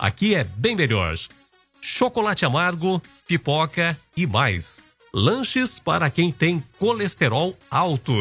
aqui é bem melhor. Chocolate amargo, pipoca e mais. Lanches para quem tem colesterol alto.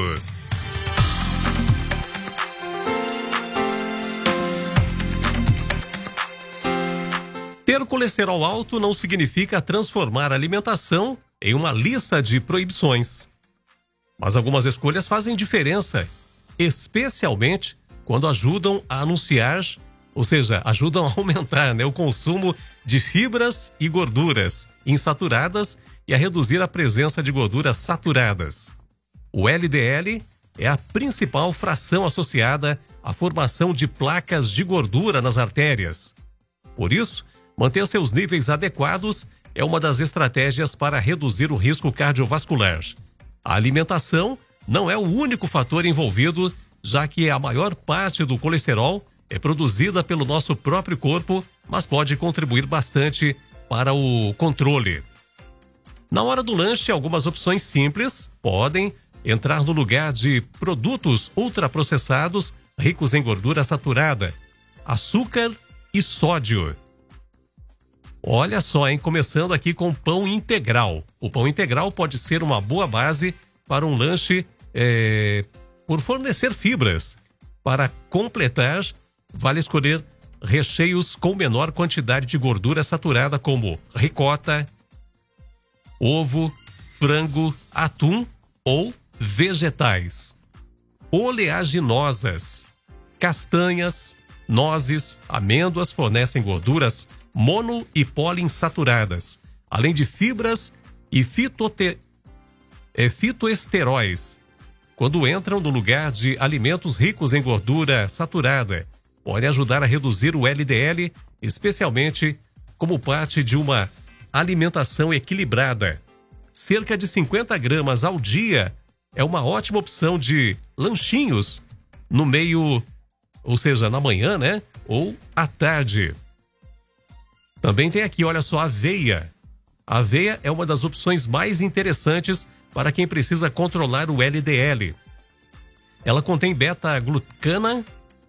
Ter colesterol alto não significa transformar a alimentação em uma lista de proibições. Mas algumas escolhas fazem diferença, especialmente quando ajudam a anunciar, ou seja, ajudam a aumentar, o consumo de fibras e gorduras insaturadas e a reduzir a presença de gorduras saturadas. O LDL é a principal fração associada à formação de placas de gordura nas artérias. Por isso, manter seus níveis adequados é uma das estratégias para reduzir o risco cardiovascular. A alimentação não é o único fator envolvido, já que a maior parte do colesterol é produzida pelo nosso próprio corpo, mas pode contribuir bastante para o controle. Na hora do lanche, algumas opções simples podem entrar no lugar de produtos ultraprocessados ricos em gordura saturada, açúcar e sódio. Olha só, começando aqui com pão integral. O pão integral pode ser uma boa base para um lanche por fornecer fibras. Para completar, vale escolher recheios com menor quantidade de gordura saturada, como ricota, ovo, frango, atum ou vegetais. Oleaginosas, castanhas, nozes, amêndoas fornecem gorduras mono e poliinsaturadas, além de fibras e fitoesteróis. Quando entram no lugar de alimentos ricos em gordura saturada, podem ajudar a reduzir o LDL, especialmente como parte de uma alimentação equilibrada. Cerca de 50 gramas ao dia é uma ótima opção de lanchinhos no meio, ou seja, na manhã, ou à tarde. Também tem aqui, olha só, aveia. A aveia é uma das opções mais interessantes para quem precisa controlar o LDL. Ela contém beta-glucana,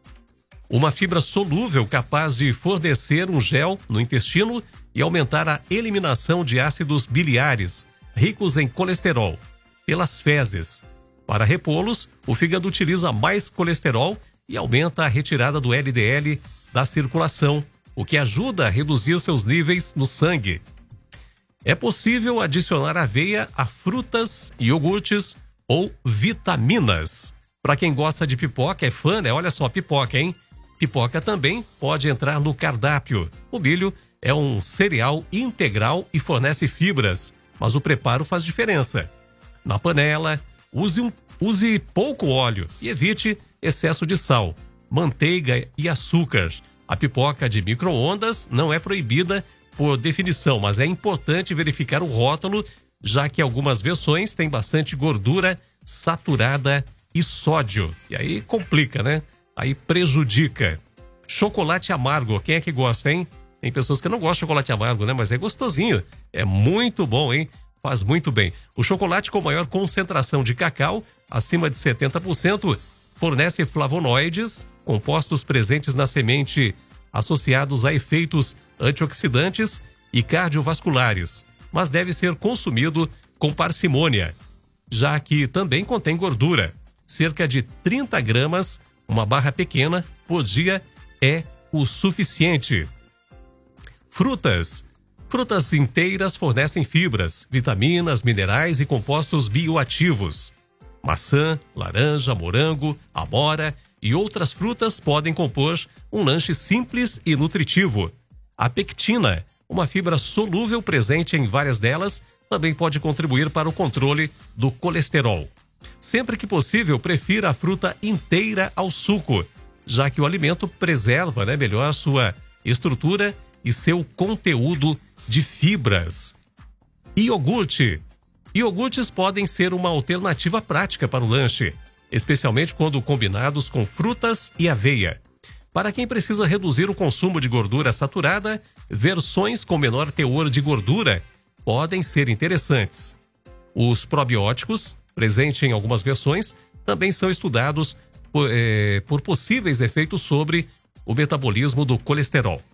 uma fibra solúvel capaz de fornecer um gel no intestino e aumentar a eliminação de ácidos biliares, ricos em colesterol, pelas fezes. Para repô-los, o fígado utiliza mais colesterol e aumenta a retirada do LDL da circulação, o que ajuda a reduzir seus níveis no sangue. É possível adicionar aveia a frutas, iogurtes ou vitaminas. Para quem gosta de pipoca, é fã, olha só, pipoca, Pipoca também pode entrar no cardápio. O milho é um cereal integral e fornece fibras, mas o preparo faz diferença. Na panela, use pouco óleo e evite excesso de sal, manteiga e açúcar. A pipoca de micro-ondas não é proibida por definição, mas é importante verificar o rótulo, já que algumas versões têm bastante gordura saturada e sódio. E aí complica, Aí prejudica. Chocolate amargo, quem é que gosta, Tem pessoas que não gostam de chocolate amargo, Mas é gostosinho, é muito bom, Faz muito bem. O chocolate com maior concentração de cacau, acima de 70%, fornece flavonoides, compostos presentes na semente associados a efeitos antioxidantes e cardiovasculares, mas deve ser consumido com parcimônia, já que também contém gordura. Cerca de 30 gramas, uma barra pequena, por dia é o suficiente. Frutas. Frutas inteiras fornecem fibras, vitaminas, minerais e compostos bioativos. Maçã, laranja, morango, amora e outras frutas podem compor um lanche simples e nutritivo. A pectina, uma fibra solúvel presente em várias delas, também pode contribuir para o controle do colesterol. Sempre que possível, prefira a fruta inteira ao suco, já que o alimento preserva melhor a sua estrutura e seu conteúdo de fibras. Iogurte. Iogurtes podem ser uma alternativa prática para o lanche, especialmente quando combinados com frutas e aveia. Para quem precisa reduzir o consumo de gordura saturada, versões com menor teor de gordura podem ser interessantes. Os probióticos, presentes em algumas versões, também são estudados por possíveis efeitos sobre o metabolismo do colesterol.